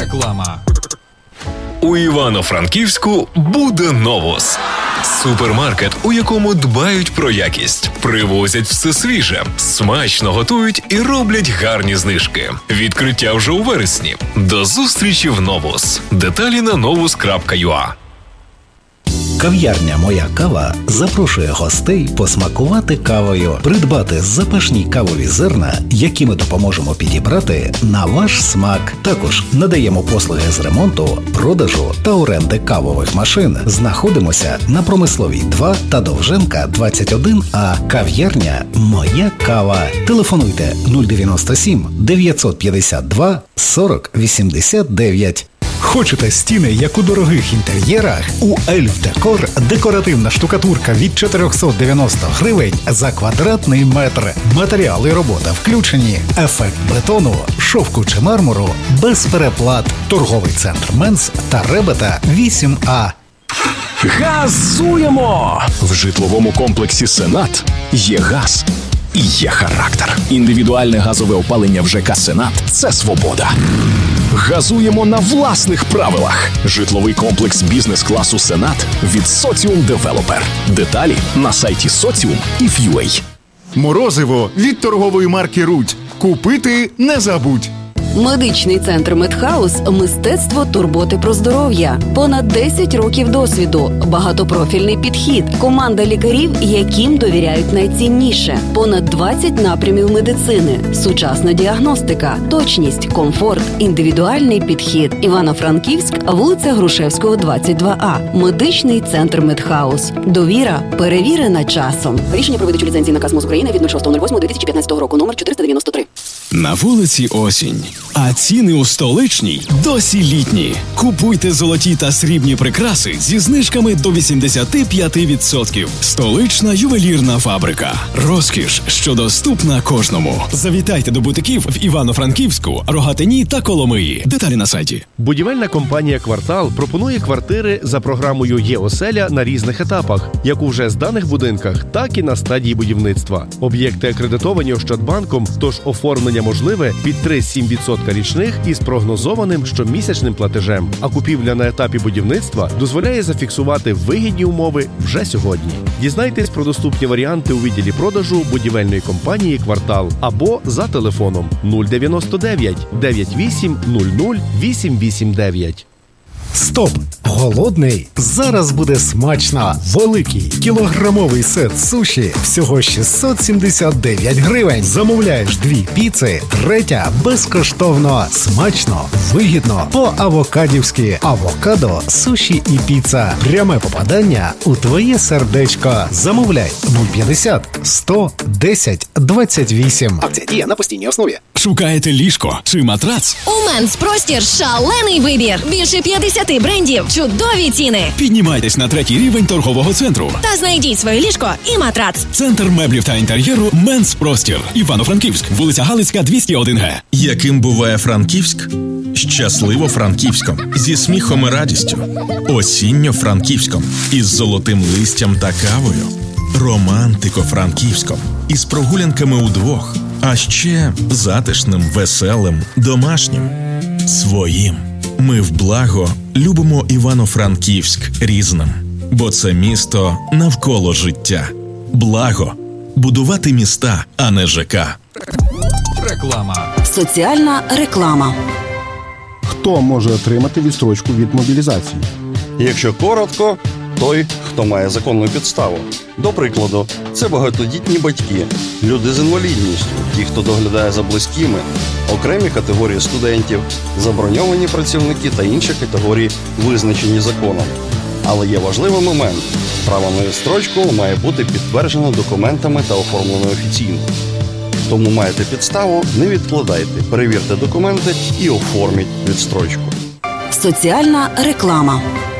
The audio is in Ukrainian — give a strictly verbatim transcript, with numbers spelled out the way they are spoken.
Реклама. У Івано-Франківську буде Новус. Супермаркет, у якому дбають про якість, привозять все свіже, смачно готують і роблять гарні знижки. Відкриття вже у вересні. До зустрічі в Новус. Деталі на новус крапка ю а. Кав'ярня «Моя кава» запрошує гостей посмакувати кавою, придбати запашні кавові зерна, які ми допоможемо підібрати на ваш смак. Також надаємо послуги з ремонту, продажу та оренди кавових машин. Знаходимося на Промисловій два та Довженка двадцять один А. Кав'ярня «Моя кава». Телефонуйте нуль дев'яносто сім дев'ятсот п'ятдесят два сорок вісімдесят дев'ять. Хочете стіни, як у дорогих інтер'єрах? У Ельф Декор декоративна штукатурка від чотириста дев'яносто гривень за квадратний метр. Матеріали робота включені. Ефект бетону, шовку чи мармуру без переплат. Торговий центр Менс та Ребета вісім А. Газуємо! В житловому комплексі «Сенат» є газ і є характер. Індивідуальне газове опалення в ЖК «Сенат» – це свобода. Газуємо на власних правилах. Житловий комплекс бізнес-класу «Сенат» від «Соціум Девелопер». Деталі на сайті соціум і еф ю ей. Морозиво від торгової марки «Рудь». Купити не забудь. Медичний центр «Медхаус» – мистецтво турботи про здоров'я. Понад десять років досвіду, багатопрофільний підхід, команда лікарів, яким довіряють найцінніше. Понад двадцять напрямів медицини, сучасна діагностика, точність, комфорт, індивідуальний підхід. Івано-Франківськ, вулиця Грушевського, двадцять два А. Медичний центр «Медхаус». Довіра перевірена часом. Рішення про видачу ліцензії наказ МОЗ України від шостого восьмого дві тисячі п'ятнадцятого року, номер чотириста дев'яносто три. На вулиці осінь, а ціни у столичній досі літні. Купуйте золоті та срібні прикраси зі знижками до вісімдесят п'ять відсотків. Столична ювелірна фабрика. Розкіш, що доступна кожному. Завітайте до бутиків в Івано-Франківську, Рогатині та Коломиї. Деталі на сайті. Будівельна компанія «Квартал» пропонує квартири за програмою «Є-оселя» на різних етапах, як у вже зданих будинках, так і на стадії будівництва. Об'єкти акредитовані Ощадбанком, тож оформлення можливе під три-сім відсотків річних із прогнозованим щомісячним платежем. А купівля на етапі будівництва дозволяє зафіксувати вигідні умови вже сьогодні. Дізнайтесь про доступні варіанти у відділі продажу будівельної компанії «Квартал» або за телефоном нуль дев'яносто дев'ять дев'ять вісім нуль нуль вісім вісім дев'ять. Стоп! Голодний? Зараз буде смачно! Великий кілограмовий сет суші всього шістсот сімдесят дев'ять гривень. Замовляєш дві піци, третя безкоштовно. Смачно, вигідно, по-авокадівськи. Авокадо, суші і піца. Пряме попадання у твоє сердечко. Замовляй нуль п'ятдесят сто десять двадцять вісім. Акція діє на постійній основі. Шукаєте ліжко чи матрац? У Менс Простір шалений вибір. Більше п'ятдесят брендів, чудові ціни. Піднімайтесь на третій рівень торгового центру. Та знайдіть своє ліжко і матрац. Центр меблів та інтер'єру «Менс Простір». Івано-Франківськ, вулиця Галицька, двісті один Г. Яким буває Франківськ? Щасливо Франківськом. Зі сміхом і радістю. Осінньо Франківськом. Із золотим листям та кавою. Романтико Франківськом. Із прогулянками удвох. А ще затишним, веселим, домашнім. Своїм. Ми в благо любимо Івано-Франківськ різним. Бо це місто навколо життя. Благо. Будувати міста, а не ЖК. Реклама. Соціальна реклама. Хто може отримати відстрочку від мобілізації? Якщо коротко, той, хто має законну підставу. До прикладу, це багатодітні батьки, люди з інвалідністю, ті, хто доглядає за близькими, окремі категорії студентів, заброньовані працівники та інші категорії, визначені законом. Але є важливий момент. Право на відстрочку має бути підтверджено документами та оформлено офіційно. Тому маєте підставу, не відкладайте, перевірте документи і оформіть відстрочку. Соціальна реклама.